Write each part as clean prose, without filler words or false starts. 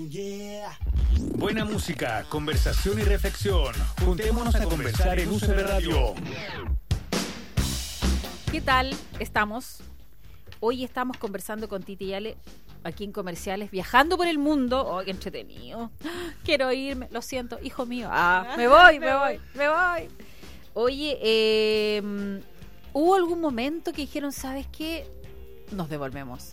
Buena música, conversación y reflexión. Juntémonos a conversar en UCB Radio. ¿Qué tal? Hoy estamos conversando con Titi y Ale aquí en Comerciales, viajando por el mundo. ¡Oh, qué entretenido! Quiero irme, lo siento, hijo mío. Me voy. Oye, ¿hubo algún momento que dijeron, ¿sabes qué? Nos devolvemos?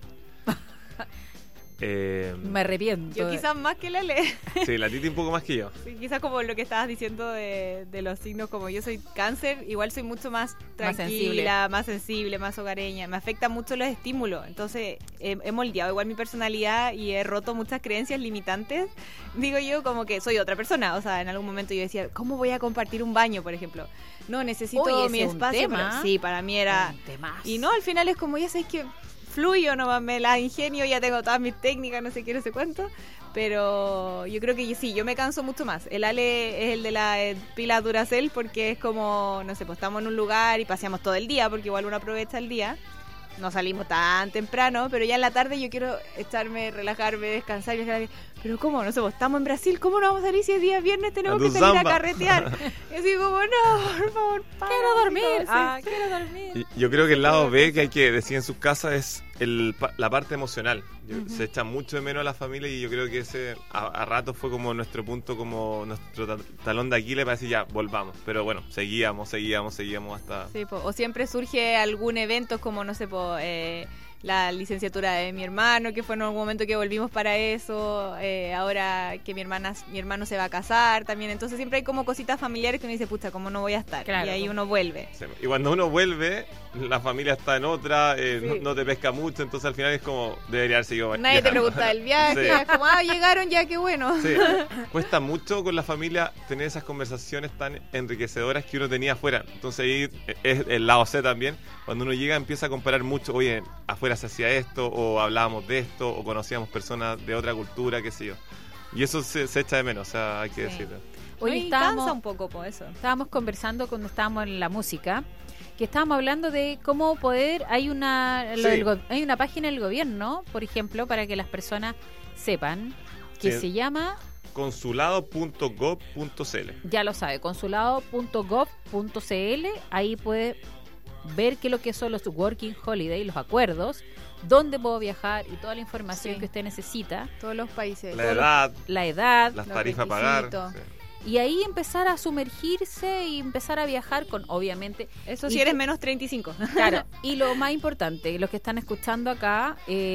Me arrepiento. Yo quizás más que la Lele. Sí, la Titi un poco más que yo. Sí, quizás como lo que estabas diciendo de los signos, como yo soy cáncer, igual soy mucho más tranquila, más sensible, más hogareña. Me afectan mucho los estímulos. Entonces he moldeado igual mi personalidad y he roto muchas creencias limitantes. Digo yo como que soy otra persona. O sea, en algún momento yo decía, ¿cómo voy a compartir un baño, por ejemplo? No, necesito mi espacio. Pero, sí, para mí era... Y no, al final es como, ya sabes que... fluyo nomás, me la ingenio, ya tengo todas mis técnicas, no sé qué, no sé cuánto, pero yo creo que sí, yo me canso mucho más. El Ale es el de la pila Duracell porque es como, no sé, pues estamos en un lugar y paseamos todo el día, porque igual uno aprovecha el día, no salimos tan temprano, pero ya en la tarde yo quiero echarme, relajarme, descansar y pero ¿cómo? No sé, pues estamos en Brasil, ¿cómo no vamos a salir si es día viernes tenemos que salir a carretear? Y así como, no, por favor, quiero dormir, quiero dormir. Yo creo que el lado B que hay que decir en sus casas es la parte emocional. Se echa mucho de menos a la familia y yo creo que ese a ratos fue como nuestro punto, como nuestro talón de Aquiles para decir ya, volvamos. Pero bueno, seguíamos hasta... Sí, o siempre surge algún evento como, no sé, la licenciatura de mi hermano, que fue en algún momento que volvimos para eso, ahora que mi hermano se va a casar también, entonces siempre hay como cositas familiares que uno dice, pucha, ¿cómo no voy a estar? Claro, y ahí uno vuelve. Sí. Y cuando uno vuelve, la familia está en otra, no te pesca mucho, entonces al final es como, debería haber seguido viajando. Nadie te pregunta del viaje, es como, llegaron ya, qué bueno. Sí, cuesta mucho con la familia tener esas conversaciones tan enriquecedoras que uno tenía afuera, entonces ahí es el lado C también, cuando uno llega empieza a comparar mucho, oye, afuera se hacía esto, o hablábamos de esto, o conocíamos personas de otra cultura, qué sé yo. Y eso se echa de menos, o sea, hay que decirlo. Hoy cansa un poco por eso. Estábamos conversando cuando estábamos en la música, que estábamos hablando de cómo poder, hay una página del gobierno, por ejemplo, para que las personas sepan, que se llama... consulado.gov.cl. Ya lo sabe, consulado.gov.cl, ahí puede ver qué es lo que son los working holiday, los acuerdos, dónde puedo viajar y toda la información que usted necesita. Todos los países. La edad, las tarifas a pagar. Sí. Y ahí empezar a sumergirse y empezar a viajar con, obviamente... Eso si eres menos 35. Claro, y lo más importante, los que están escuchando acá,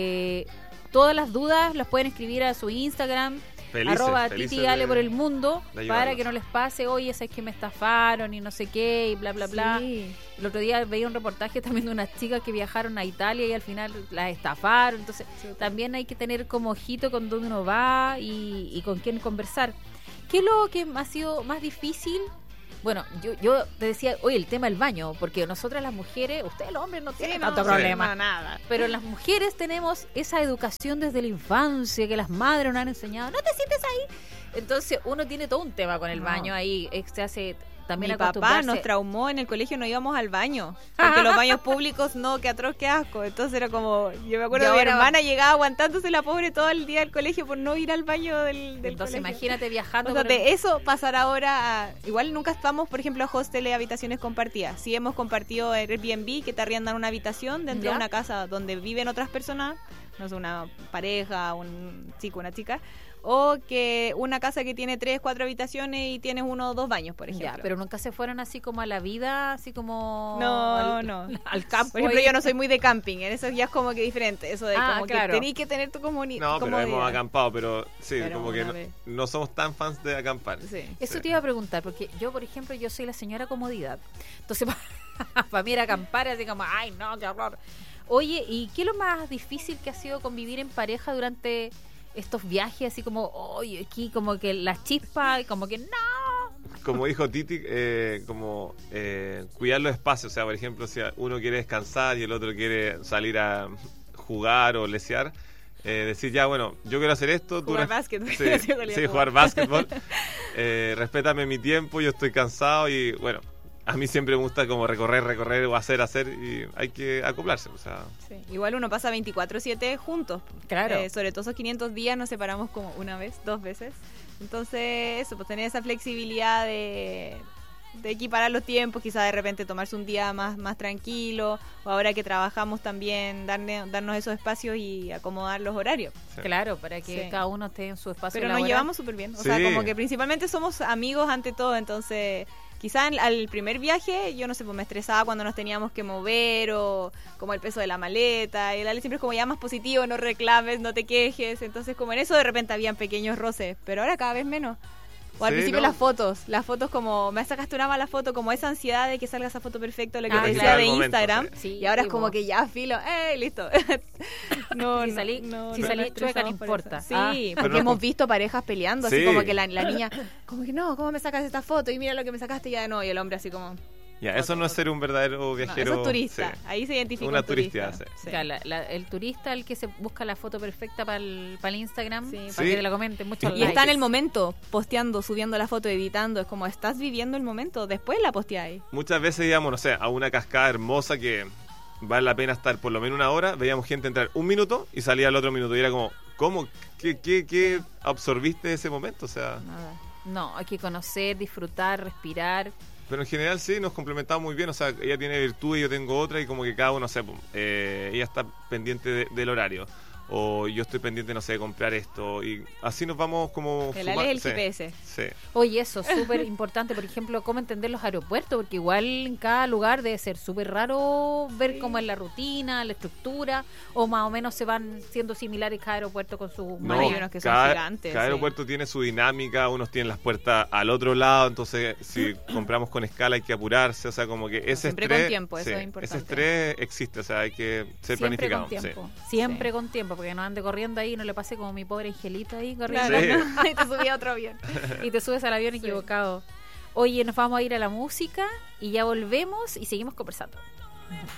todas las dudas las pueden escribir a su Instagram, @Titi Ale por el mundo, para que no les pase, oye, es que me estafaron y no sé qué, y bla, bla, bla. El otro día veía un reportaje también de unas chicas que viajaron a Italia y al final las estafaron, entonces también hay que tener como ojito con dónde uno va y con quién conversar. ¿Qué es lo que ha sido más difícil? Bueno, yo te decía, oye, el tema del baño, porque nosotras las mujeres, ustedes los hombres no tienen tanto problema, nada. Pero las mujeres tenemos esa educación desde la infancia, que las madres nos han enseñado, no te sientes ahí. Entonces uno tiene todo un tema con el baño ahí, se hace también mi papá nos traumó, en el colegio no íbamos al baño, porque los baños públicos no, qué atroz, qué asco. Entonces era como, yo me acuerdo de mi hermana llegaba aguantándose la pobre todo el día al colegio por no ir al baño del entonces colegio. Imagínate viajando. O sea, de eso pasar ahora igual nunca estamos, por ejemplo, a hostels y habitaciones compartidas. Sí hemos compartido Airbnb, que te arriendan una habitación dentro de una casa donde viven otras personas, no sé, una pareja, un chico, una chica, o que una casa que tiene 3, 4 habitaciones y tienes 1 o 2 baños, por ejemplo. Ya, pero nunca se fueron así como a la vida, así como... No. Al campo. Por ejemplo, yo no soy muy de camping, en eso ya es como que diferente, eso de como claro, que tenés que tener tu comunidad. No, pero hemos acampado, pero sí, pero como que no somos tan fans de acampar. Sí. Eso te iba a preguntar, porque yo, por ejemplo, yo soy la señora comodidad. Entonces, para mí ir a acampar, así como, ay, no, qué horror. Oye, ¿y qué es lo más difícil que ha sido convivir en pareja durante estos viajes? Así como, oye, aquí como que las chispas, como que no. Como dijo Titi, cuidar los espacios. O sea, por ejemplo, si uno quiere descansar y el otro quiere salir a jugar o lesear, decir ya, bueno, yo quiero hacer esto. Jugar básquetbol. Sí, jugar básquetbol. Respétame mi tiempo, yo estoy cansado y bueno, a mí siempre me gusta como recorrer o hacer, y hay que acoplarse, o sea. Sí. Igual uno pasa 24/7 juntos. Claro. Sobre todo esos 500 días nos separamos como una vez, 2 veces. Entonces, eso, pues tener esa flexibilidad de equiparar los tiempos, quizás de repente tomarse un día más tranquilo, o ahora que trabajamos también darnos esos espacios y acomodar los horarios. Sí. Claro, para que cada uno esté en su espacio. Pero nos llevamos súper bien, o sea, como que principalmente somos amigos ante todo, entonces quizás al primer viaje yo no sé, pues me estresaba cuando nos teníamos que mover o como el peso de la maleta, y el Ale siempre es como ya más positivo, no reclames, no te quejes, entonces como en eso de repente habían pequeños roces, pero ahora cada vez menos. O al principio las fotos como, me sacaste una mala foto, como esa ansiedad de que salga esa foto perfecta, lo que te decía de Instagram, sí. Y ahora es como que ya filo, listo. Si salí chueca no importa. Sí, porque hemos visto parejas peleando, así como que la niña, como que no, ¿cómo me sacas esta foto? Y mira lo que me sacaste ya no, y el hombre así como... Ya, eso no es ser un verdadero viajero. No, eso es turista. Sí. Ahí se identifica una turista. Sí. Claro, el turista, el que se busca la foto perfecta para el Instagram, para que te la comenten muchos likes. Y está en el momento, posteando, subiendo la foto, editando. Es como, estás viviendo el momento, después la posteáis. Muchas veces íbamos, no sé, a una cascada hermosa que vale la pena estar por lo menos una hora. Veíamos gente entrar 1 minuto y salía al otro minuto. Y era como, ¿cómo? ¿Qué absorbiste de ese momento? O sea... Nada. No, hay que conocer, disfrutar, respirar... Pero en general sí, nos complementamos muy bien, o sea, ella tiene virtud y yo tengo otra y como que cada uno, no sé, ella está pendiente del horario o yo estoy pendiente, no sé, de comprar esto y así nos vamos como... El Ale es el GPS. Sí. Oye, eso es súper importante, por ejemplo, cómo entender los aeropuertos, porque igual en cada lugar debe ser súper raro ver cómo es la rutina, la estructura, o más o menos se van siendo similares cada aeropuerto con sus unos que son gigantes. Cada aeropuerto tiene su dinámica, unos tienen las puertas al otro lado, entonces si compramos con escala hay que apurarse, o sea, como que ese siempre estrés... con tiempo, eso es importante. Ese estrés existe, o sea, hay que ser planificado. Siempre con tiempo, porque no ande corriendo ahí y no le pase como mi pobre Angelita ahí corriendo. Claro. Y te subí a otro avión. Y te subes al avión equivocado. Oye, nos vamos a ir a la música y ya volvemos y seguimos conversando.